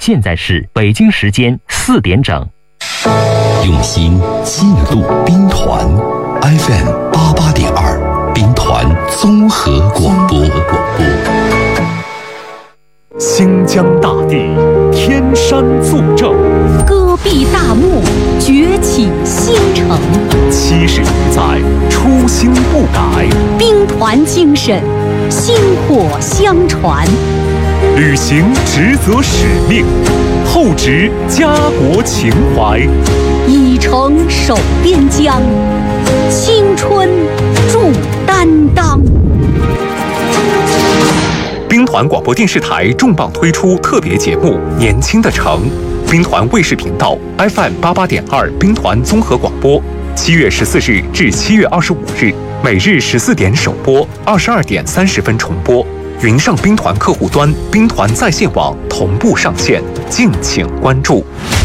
现在是北京时间4点整。 用心记录兵团 FM88.2兵团综合广播。 新疆大地天山作证， 戈壁大漠崛起新城 70余载初心不改， 兵团精神薪火相传， 履行职责使命，厚植家国情怀， 以诚守边疆，青春铸担当。 兵团广播电视台重磅推出特别节目《年轻的城》，兵团卫视频道 FM88.2兵团综合广播，7月14日至7月25日，每日14点首播，22点30分重播。云上兵团客户端、兵团在线网同步上线，敬请关注。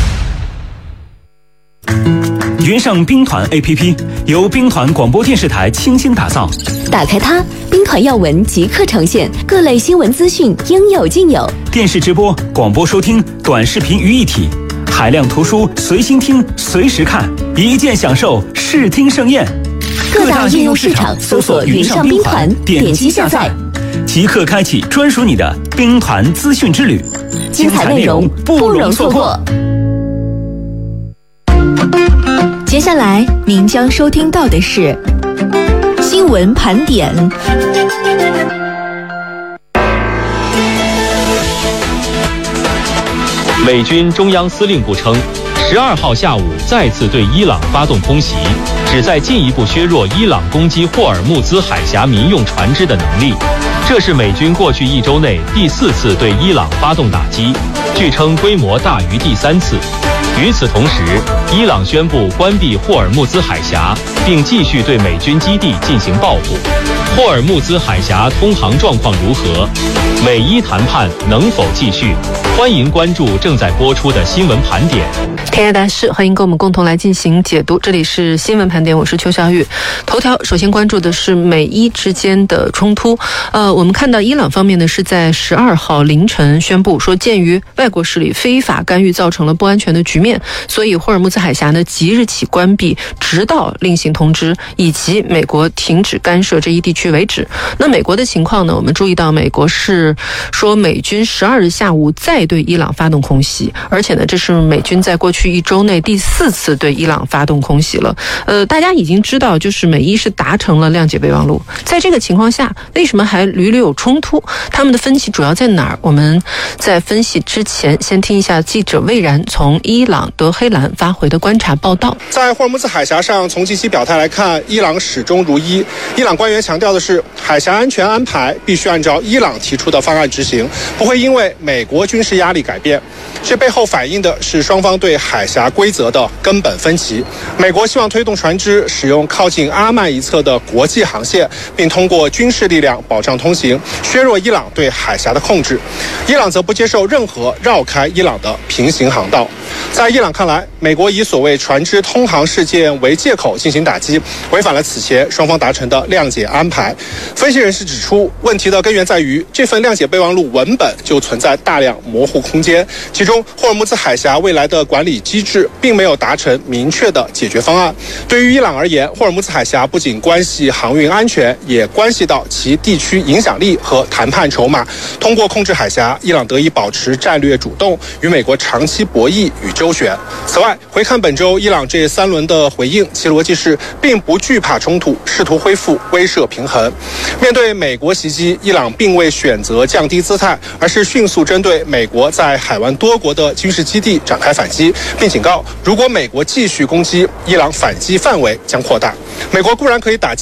云上兵团 APP 由兵团广播电视台倾心打造， 打开它，兵团要闻即刻呈现，各类新闻资讯应有尽有， 电视直播、广播收听、短视频于一体，海量图书随心听、随时看，一键享受视听盛宴。 各大应用市场搜索云上兵团，点击下载， 即刻开启专属你的兵团资讯之旅， 精彩内容不容错过。接下来您将收听到的是新闻盘点。 美军中央司令部称，12号下午再次对伊朗发动空袭，旨在进一步削弱伊朗攻击霍尔木兹海峡民用船只的能力。这是美军过去1周内第4次对伊朗发动打击，据称规模大于第3次。与此同时，伊朗宣布关闭霍尔木兹海峡，并继续对美军基地进行报复。霍尔木兹海峡通航状况如何？美伊谈判能否继续？欢迎关注正在播出的新闻盘点。 天下大事，欢迎跟我们共同来进行解读。这里是新闻盘点，我是邱小雨。头条首先关注的是美伊之间的冲突。我们看到伊朗方面呢是在12号凌晨宣布说，鉴于外国势力非法干预造成了不安全的局面，所以霍尔木兹海峡呢即日起关闭，直到另行通知以及美国停止干涉这一地区为止。那美国的情况呢，我们注意到美国是说美军12日下午再对伊朗发动空袭，而且呢这是美军在过去1周内第4次对伊朗发动空袭了。大家已经知道，就是美伊是达成了谅解备忘录，在这个情况下，为什么还屡屡有冲突？他们的分歧主要在哪儿？我们在分析之前，先听一下记者魏然从伊朗德黑兰发回的观察报道。 在霍尔木兹海峡上，从近期表态来看，伊朗始终如一。伊朗官员强调的是，海峡安全安排必须按照伊朗提出的方案执行，不会因为美国军事压力改变。这背后反映的是双方对海峡规则的根本分歧。美国希望推动船只使用靠近阿曼一侧的国际航线，并通过军事力量保障通行，削弱伊朗对海峡的控制。伊朗则不接受任何绕开伊朗的平行航道。在伊朗看来，美国以所谓船只通航事件为借口进行打击，违反了此前双方达成的谅解安排。分析人士指出，问题的根源在于这份谅解备忘录文本就存在大量模糊空间，其中霍尔木兹海峡未来的管理机制并没有达成明确的解决方案。对于伊朗而言，霍尔木兹海峡不仅关系航运安全，也关系到其地区影响力和谈判筹码。通过控制海峡，伊朗得以保持战略主动，与美国长期博弈与周旋。此外，回看本周伊朗这3轮的回应，其逻辑是并不惧怕冲突，试图恢复威慑平衡。面对美国袭击，伊朗并未选择降低姿态，而是迅速针对美国在海湾多国的军事基地展开反击，并警告，如果美国继续攻击，伊朗反击范围将扩大。美国固然可以打击